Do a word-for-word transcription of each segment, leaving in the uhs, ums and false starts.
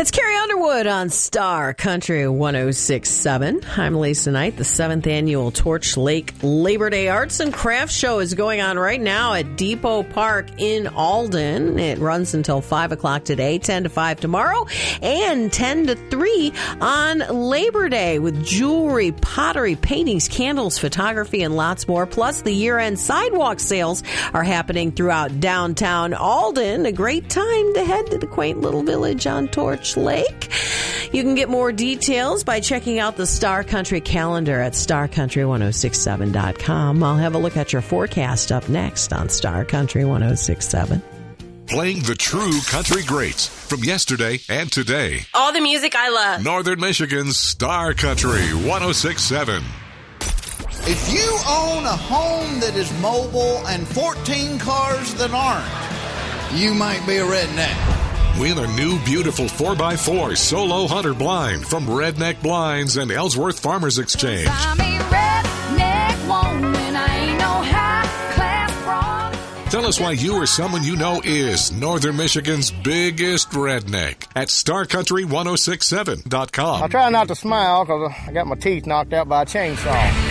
It's Carrie Underwood on Star Country one oh six point seven. I'm Lisa Knight. The seventh annual Torch Lake Labor Day Arts and Crafts Show is going on right now at Depot Park in Alden. It runs until five o'clock today, ten to five tomorrow, and ten to three on Labor Day with jewelry, pottery, paintings, candles, photography, and lots more. Plus, the year-end sidewalk sales are happening throughout downtown Alden. A great time to head to the quaint little village on Torch Lake. You can get more details by checking out the Star Country calendar at star country one oh six seven dot com. I'll have a look at your forecast up next on Star Country one oh six point seven. Playing the true country greats from yesterday and today. All the music I love. Northern Michigan's Star Country one oh six point seven. If you own a home that is mobile and fourteen cars that aren't, you might be a redneck. Win a new beautiful four by four Solo Hunter blind from Redneck Blinds and Ellsworth Farmers Exchange. I'm a redneck woman, I ain't no high-class broad. Tell us why you or someone you know is Northern Michigan's biggest redneck at star country one oh six seven dot com. I try not to smile because I got my teeth knocked out by a chainsaw.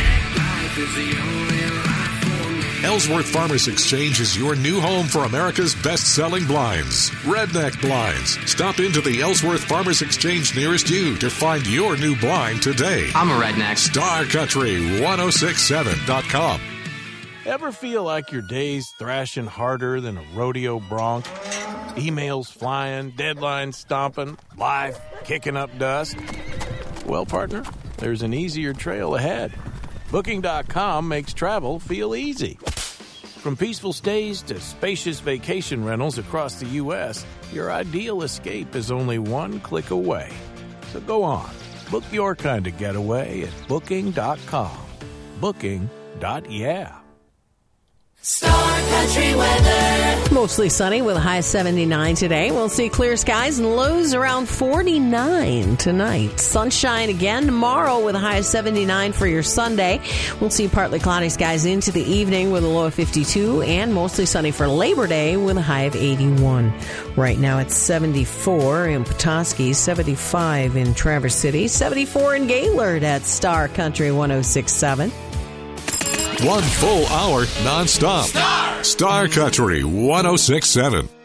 Ellsworth Farmers Exchange is your new home for America's best-selling blinds, Redneck Blinds. Stop into the Ellsworth Farmers Exchange nearest you to find your new blind today. I'm a redneck. star country one oh six seven dot com. Ever feel like your day's thrashing harder than a rodeo bronc? Emails flying, deadlines stomping, life kicking up dust? Well, partner, there's an easier trail ahead. Booking dot com makes travel feel easy. From peaceful stays to spacious vacation rentals across the U S, your ideal escape is only one click away. So go on, book your kind of getaway at booking dot com. Booking dot yeah. Star Country weather. Mostly sunny with a high seventy-nine today. We'll see clear skies and lows around forty-nine tonight. Sunshine again tomorrow with a high of seventy-nine for your Sunday. We'll see partly cloudy skies into the evening with a low of fifty-two and mostly sunny for Labor Day with a high of eighty-one. Right now it's seventy-four in Petoskey, seventy-five in Traverse City, seventy-four in Gaylord at Star Country one oh six point seven. One full hour nonstop. Star, Star Country one oh six point seven.